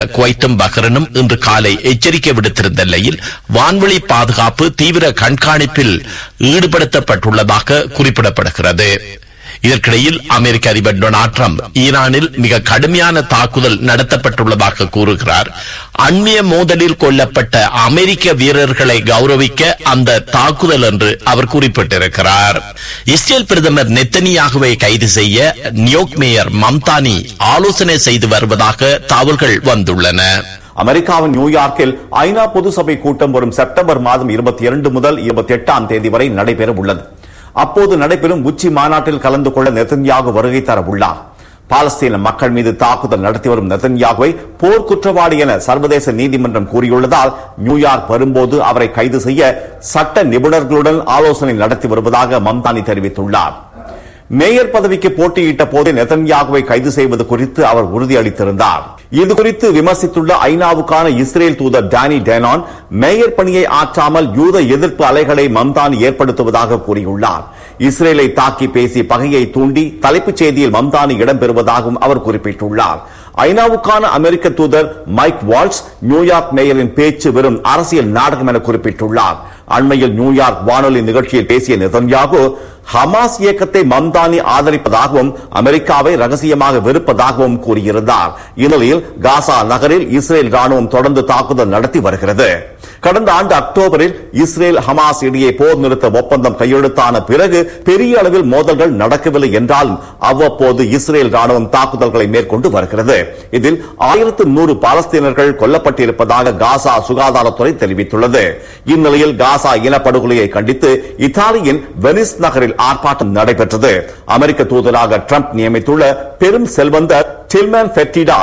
குவைத்தும் பஹ்ரைனும் இன்று காலை எச்சரிக்கை விடுத்திருந்த நிலையில் வான்வெளி பாதுகாப்பு தீவிர கண்காணிப்பில் ஈடுபடுத்தப்பட்டுள்ளதாக குறிப்பிடப்படுகிறது. இதற்கிடையில் அமெரிக்க அதிபர் டொனால்ட் ட்ரம்ப் ஈரானில் மிக கடுமையான தாக்குதல் நடத்தப்பட்டுள்ளதாக கூறுகிறார். அண்மைய மோதலில் கொல்லப்பட்ட அமெரிக்க வீரர்களை கௌரவிக்க அந்த தாக்குதல் என்று அவர் குறிப்பிட்டிருக்கிறார். இஸ்ரேல் பிரதமர் நெத்தனியாகுவை கைது செய்ய நியூயார்க் மேயர் மம்தானி ஆலோசனை செய்து வருவதாக தகவல்கள் வந்துள்ளன. அமெரிக்காவின் நியூயார்க்கில் ஐநா பொதுசபை கூட்டம் வரும் செப்டம்பர் மாதம் 22 முதல் 28ஆம் தேதி வரை நடைபெற உள்ளது. அப்போது நடைபெறும் உச்சி மாநாட்டில் கலந்து கொள்ள நெதன்யாகு வருகை தர உள்ளார். பாலஸ்தீன மக்கள் மீது தாக்குதல் நடத்தி வரும் நெதன்யாகுவை போர் குற்றவாளி என சர்வதேச நீதிமன்றம் கூறியுள்ளதால் நியூயார்க் வரும்போது அவரை கைது செய்ய சட்ட நிபுணர்களுடன் ஆலோசனை நடத்தி வருவதாக மம்தானி தெரிவித்துள்ளார். மேயர் பதவிக்கு போட்டியிட்ட போது நெதன்யாகுவை கைது செய்வது குறித்து அவர் உறுதியளித்திருந்தார். இதுகுறித்து விமர்சித்துள்ள ஐநாவுக்கான இஸ்ரேல் தூதர் டானி டேனான் மேயர் பணியை ஆற்றாமல் யூத எதிர்ப்பு அலைகளை மம்தானி ஏற்படுத்துவதாக கூறியுள்ளார். இஸ்ரேலை தாக்கி பேசி பகையை தூண்டி தலைப்புச் செய்தியில் மம்தானி இடம்பெறுவதாகவும் அவர் குறிப்பிட்டுள்ளார். ஐநாவுக்கான அமெரிக்க தூதர் மைக் வால்ட்ஸ் நியூயார்க் மேயரின் பேச்சு வெறும் அரசியல் நாடகம் என குறிப்பிட்டுள்ளார். அண்மையில் நியூயார்க் வானொலி நிகழ்ச்சியில் பேசிய நெதன்யாகு ஹமாஸ் இயக்கத்தை மம்தானி ஆதரிப்பதாகவும் அமெரிக்காவை ரகசியமாக வெறுப்பதாகவும் கூறியிருந்தார். இந்நிலையில் காசா நகரில் இஸ்ரேல் ராணுவம் தொடர்ந்து தாக்குதல் நடத்தி வருகிறது. கடந்த ஆண்டு அக்டோபரில் இஸ்ரேல் ஹமாஸ் இடையே போர் நிறுத்த ஒப்பந்தம் கையெழுத்தான பிறகு பெரிய அளவில் மோதல்கள் நடக்கவில்லை என்றாலும் அவ்வப்போது இஸ்ரேல் ராணுவம் தாக்குதல்களை மேற்கொண்டு வருகிறது. இதில் 1100 பாலஸ்தீனர்கள் கொல்லப்பட்டிருப்பதாக காசா சுகாதாரத்துறை தெரிவித்துள்ளது. இந்நிலையில் காசா இனப்படுகொலையை கண்டித்து இத்தாலியின் வெனிஸ் நகரில் ஆர்ப்பாட்டம் நடைபெற்றது. அமெரிக்க தூதராக ட்ரம்ப் நியமித்துள்ள பெரும் செல்வந்தர் டில்மன் ஃபெர்டிடா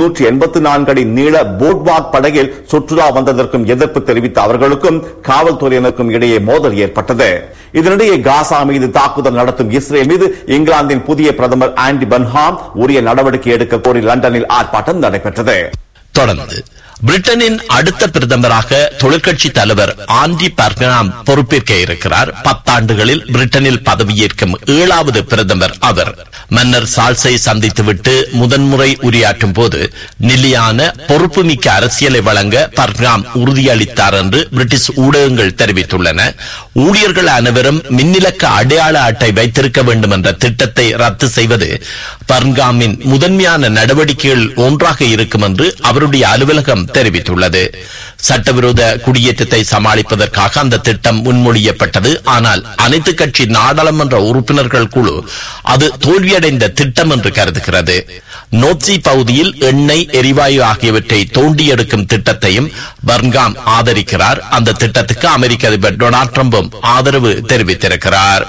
384 அடி நீள போட்வாக் படகில் சுற்றுலா வந்ததற்கும் எதிர்ப்பு தெரிவித்த அவர்களுக்கும் காவல்துறையினருக்கும் இடையே மோதல் ஏற்பட்டது. இதனிடையே காசா மீது தாக்குதல் நடத்தும் இஸ்ரேல் மீது இங்கிலாந்தின் புதிய பிரதமர் ஆண்டி பன்ஹாம் உரிய நடவடிக்கை எடுக்க கோரி லண்டனில் ஆர்ப்பாட்டம் நடைபெற்றது. தொடர்ந்து பிரிட்டனின் அடுத்த பிரதமராக தொழிற்கட்சி தலைவர் ஆண்டி பர்கனாம் பொறுப்பேற்க இருக்கிறார். 10 ஆண்டுகளில் பிரிட்டனில் பதவியேற்கும் 7வது பிரதமர் அவர். மன்னர் சார்ல்ஸை சந்தித்துவிட்டு முதன்முறை உரையாற்றும் போது நிலையான பொறுப்புமிக்க அரசியலை வழங்க பர்கனாம் உறுதியளித்தார் என்று பிரிட்டிஷ் ஊடகங்கள் தெரிவித்துள்ளன. ஊழியர்கள் அனைவரும் மின்னிலக்க அடையாள அட்டை வைத்திருக்க வேண்டும் என்ற திட்டத்தை ரத்து செய்வது பர்கனாமின் முதன்மையான நடவடிக்கைகள் ஒன்றாக இருக்கும் என்று அவருடைய அலுவலகம் தெரிவித்துள்ளது. சட்டவிரோத குடியேற்றத்தை சமாளிப்பதற்காக அந்த திட்டம் முன்மொழியப்பட்டது. ஆனால் அனைத்து கட்சி நாடாளுமன்ற உறுப்பினர்கள் குழு அது தோல்வியடைந்த திட்டம் என்று கருதுகிறது. நோட்சி பகுதியில் எண்ணெய் எரிவாயு ஆகியவற்றை தோண்டி எடுக்கும் திட்டத்தையும் பர்காம் ஆதரிக்கிறார். அந்த திட்டத்துக்கு அமெரிக்க அதிபர் டொனால்ட் ட்ரம்பும் ஆதரவு தெரிவித்திருக்கிறார்.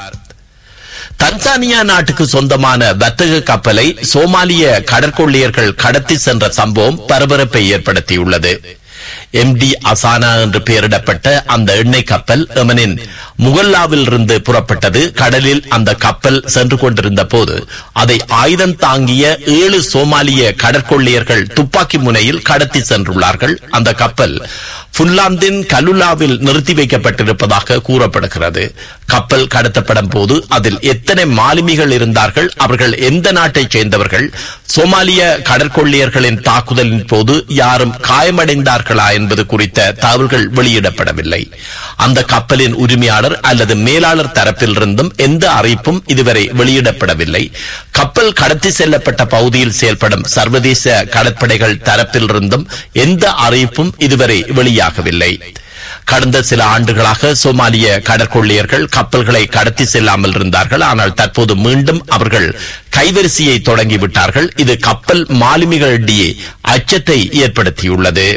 தன்சானியா நாட்டுக்கு சொந்தமான வர்த்தக கப்பலை சோமாலிய கடற்கொள்ளையர்கள் கடத்தி சென்ற சம்பவம் பரபரப்பை ஏற்படுத்தியுள்ளது. MD அசானா என்று பெயரிடப்பட்ட அந்த எண்ணெய் கப்பல் எமனின் முகல்லாவில் இருந்து புறப்பட்டது. கடலில் அந்த கப்பல் சென்று கொண்டிருந்த போது அதை ஆயுதம் தாங்கிய 7 சோமாலிய கடற்கொள்ளையர்கள் துப்பாக்கி முனையில் கடத்தி சென்றுள்ளார்கள். அந்த கப்பல் புன்லாந்தின் கலுலாவில் நிறுத்தி வைக்கப்பட்டிருப்பதாக கூறப்படுகிறது. கப்பல் கடத்தப்படும் போது அதில் எத்தனை மாலுமிகள் இருந்தார்கள், அவர்கள் எந்த நாட்டைச் சேர்ந்தவர்கள், சோமாலிய கடற்கொள்ளையர்களின் தாக்குதலின் போது யாரும் காயமடைந்தார்களா என்பது குறித்த தகவல்கள் வெளியிடப்படவில்லை. அந்த கப்பலின் உரிமையாளர் அல்லது மேலாளர் தரப்பிலிருந்தும் எந்த அறிவிப்பும் இதுவரை வெளியிடப்படவில்லை. கப்பல் கடத்தி செல்லப்பட்ட பகுதியில் செயல்படும் சர்வதேச கடற்படைகள் தரப்பிலிருந்தும் எந்த அறிவிப்பும் இதுவரை வெளியாகவில்லை. கடந்த சில ஆண்டுகளாக சோமாலிய கடற்கொள்ளையர்கள் கப்பல்களை கடத்தி செல்லாமல் இருந்தார்கள். ஆனால் தற்போது மீண்டும் அவர்கள் கைவரிசையை தொடங்கிவிட்டார்கள். இது கப்பல் மாலுமிகளிடையே அச்சத்தை ஏற்படுத்தியுள்ளது.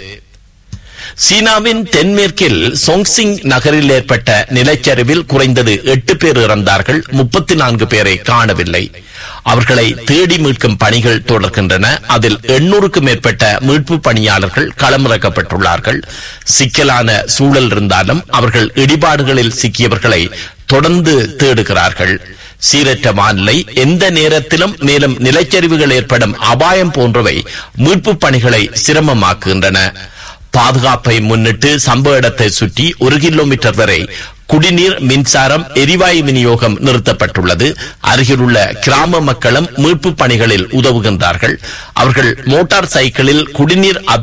சீனாவின் தென்மேற்கில் சோங்சிங் நகரில் ஏற்பட்ட நிலச்சரிவில் குறைந்தது 8 பேர் இறந்தார்கள். 34 பேரை காணவில்லை. அவர்களை தேடி மீட்கும் பணிகள் தொடர்கின்றன. அதில் 800க்கும் மேற்பட்ட மீட்பு பணியாளர்கள் களமிறக்கப்பட்டுள்ளார்கள். சிக்கலான சூழல் இருந்தாலும் அவர்கள் இடிபாடுகளில் சிக்கியவர்களை தொடர்ந்து தேடுகிறார்கள். சீரற்ற வானிலை, எந்த நேரத்திலும் மேலும் நிலச்சரிவுகள் ஏற்படும் அபாயம் போன்றவை மீட்பு பணிகளை சிரமமாக்குகின்றன. பாதுகாப்பை முன்னிட்டு சம்பவ இடத்தை சுற்றி 1 கிலோமீட்டர் வரை குடிநீர், மின்சாரம், எரிவாயு விநியோகம் நிறுத்தப்பட்டுள்ளது. அருகிலுள்ள கிராம மக்களும் மீட்பு பணிகளில் உதவுகின்றார்கள். அவர்கள் மோட்டார் சைக்கிளில் குடிநீர்